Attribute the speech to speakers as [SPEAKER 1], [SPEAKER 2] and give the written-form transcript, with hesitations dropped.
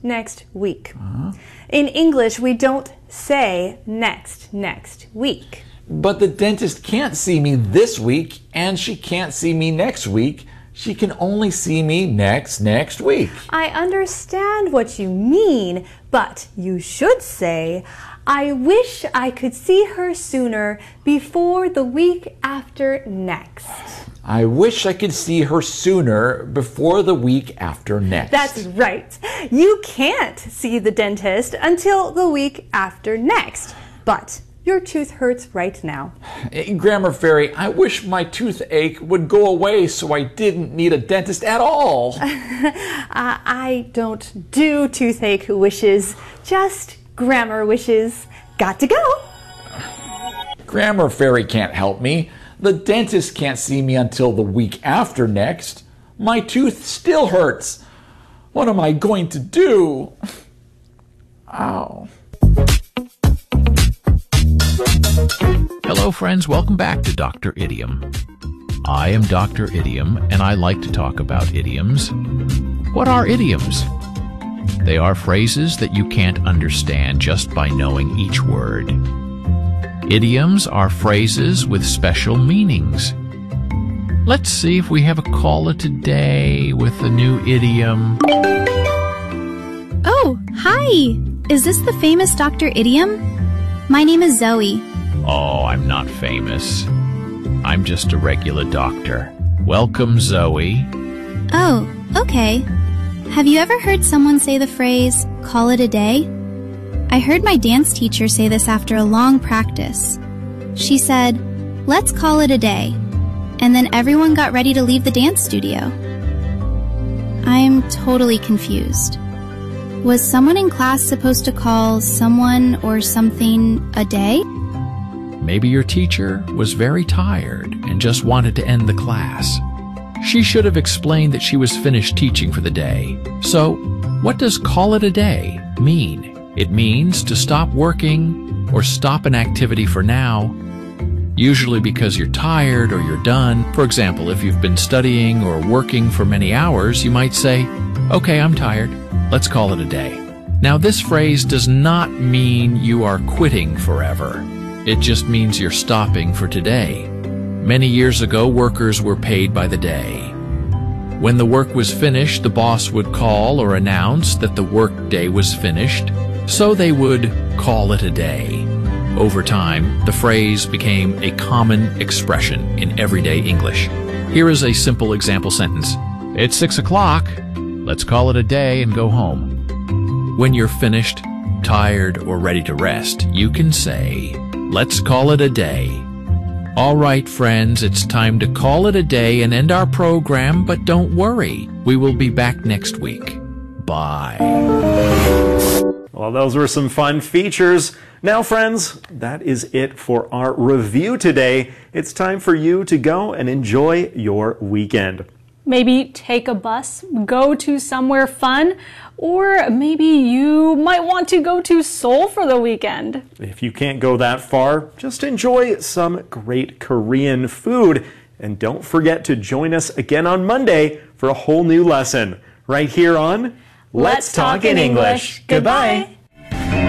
[SPEAKER 1] next week. In English, we don't say next week.
[SPEAKER 2] But the dentist can't see me this week, and she can't see me next week. She can only see me next week.
[SPEAKER 1] I understand what you mean, but you should say, I wish I could see her sooner before the week after next.
[SPEAKER 2] I wish I could see her sooner before the week after next.
[SPEAKER 1] That's right. You can't see the dentist until the week after next, but your tooth hurts right now.
[SPEAKER 2] Grammar Fairy, I wish my toothache would go away so I didn't need a dentist at all.
[SPEAKER 1] I don't do toothache wishes, just grammar wishes. Got to go.
[SPEAKER 2] Grammar Fairy can't help me. The dentist can't see me until the week after next. My tooth still hurts. What am I going to do? Ow.
[SPEAKER 3] Hello friends, welcome back to Dr. Idiom. I am Dr. Idiom, and I like to talk about idioms. What are idioms? They are phrases that you can't understand just by knowing each word. Idioms are phrases with special meanings. Let's see if we have a caller today with a new idiom.
[SPEAKER 4] Oh, hi! Is this the famous Dr. Idiom? My name is Zoe.
[SPEAKER 3] Oh, I'm not famous. I'm just a regular doctor. Welcome, Zoe.
[SPEAKER 4] Oh, okay. Have you ever heard someone say the phrase, call it a day? I heard my dance teacher say this after a long practice. She said, let's call it a day. And then everyone got ready to leave the dance studio. I'm totally confused. Was someone in class supposed to call someone or something a day?
[SPEAKER 3] Maybe your teacher was very tired and just wanted to end the class. She should have explained that she was finished teaching for the day. So, what does call it a day mean? It means to stop working or stop an activity for now, usually because you're tired or you're done. For example, if you've been studying or working for many hours, you might say, okay, I'm tired. Let's call it a day. Now, this phrase does not mean you are quitting forever. It just means you're stopping for today. Many years ago, workers were paid by the day. When the work was finished, the boss would call or announce that the work day was finished, so they would call it a day. Over time, the phrase became a common expression in everyday English. Here is a simple example sentence. It's 6 o'clock. Let's call it a day and go home. When you're finished, tired, or ready to rest, you can say, let's call it a day. All right, friends, it's time to call it a day and end our program, but don't worry. We will be back next week. Bye.
[SPEAKER 5] Well, those were some fun features. Now, friends, that is it for our review today. It's time for you to go and enjoy your weekend.
[SPEAKER 6] Maybe take a bus, go to somewhere fun, or maybe you might want to go to Seoul for the weekend.
[SPEAKER 5] If you can't go that far, just enjoy some great Korean food. And don't forget to join us again on Monday for a whole new lesson right here on Let's Talk in English. Goodbye.